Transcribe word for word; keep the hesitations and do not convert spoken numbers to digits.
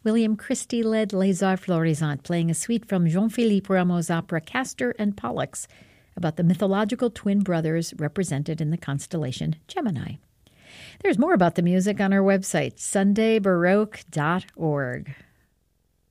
William Christie led Les Arts Florissants, playing a suite from Jean-Philippe Rameau's opera Castor and Pollux, about the mythological twin brothers represented in the constellation Gemini. There's more about the music on our website, sunday baroque dot org.